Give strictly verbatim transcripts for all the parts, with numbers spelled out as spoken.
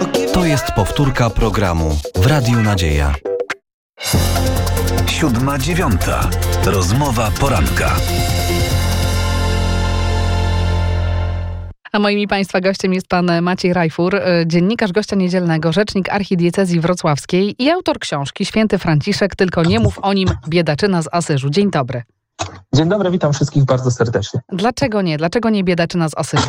To jest powtórka programu w Radiu Nadzieja. Siódma dziewiąta. Rozmowa poranka. A moim Państwa gościem jest pan Maciej Rajfur, dziennikarz Gościa Niedzielnego, rzecznik archidiecezji wrocławskiej i autor książki Święty Franciszek, tylko nie mów o nim, biedaczyna z Asyżu. Dzień dobry. Dzień dobry, witam wszystkich bardzo serdecznie. Dlaczego nie? Dlaczego nie biedaczyna z Asyżu?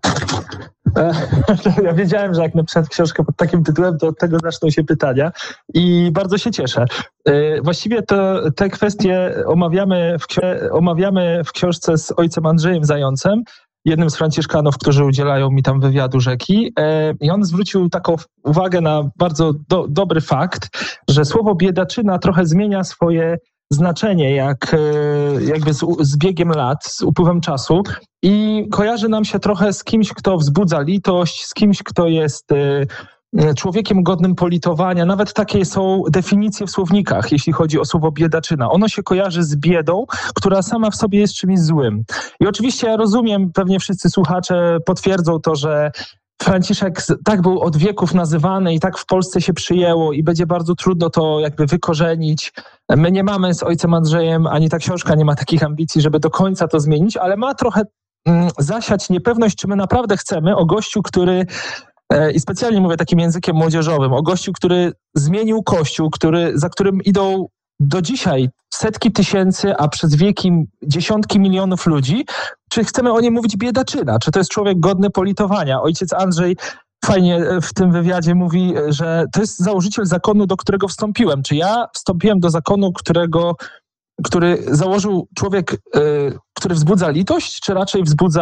Ja wiedziałem, że jak napisałem książkę pod takim tytułem, to od tego zaczną się pytania i bardzo się cieszę. Właściwie to te kwestie omawiamy w, omawiamy w książce z ojcem Andrzejem Zającem, jednym z franciszkanów, którzy udzielają mi tam wywiadu rzeki. I on zwrócił taką uwagę na bardzo do, dobry fakt, że słowo biedaczyna trochę zmienia swoje znaczenie jak, jakby z, z biegiem lat, z upływem czasu i kojarzy nam się trochę z kimś, kto wzbudza litość, z kimś, kto jest człowiekiem godnym politowania. Nawet takie są definicje w słownikach, jeśli chodzi o słowo biedaczyna. Ono się kojarzy z biedą, która sama w sobie jest czymś złym. I oczywiście ja rozumiem, pewnie wszyscy słuchacze potwierdzą to, że Franciszek tak był od wieków nazywany i tak w Polsce się przyjęło i będzie bardzo trudno to jakby wykorzenić. My nie mamy z ojcem Andrzejem, ani ta książka nie ma takich ambicji, żeby do końca to zmienić, ale ma trochę mm, zasiać niepewność, czy my naprawdę chcemy o gościu, który, e, i specjalnie mówię takim językiem młodzieżowym, o gościu, który zmienił Kościół, który, za którym idą do dzisiaj setki tysięcy, a przez wieki dziesiątki milionów ludzi, czy chcemy o nim mówić biedaczyna? Czy to jest człowiek godny politowania? Ojciec Andrzej fajnie w tym wywiadzie mówi, że to jest założyciel zakonu, do którego wstąpiłem. Czy ja wstąpiłem do zakonu, którego, który założył człowiek, yy, który wzbudza litość, czy raczej wzbudza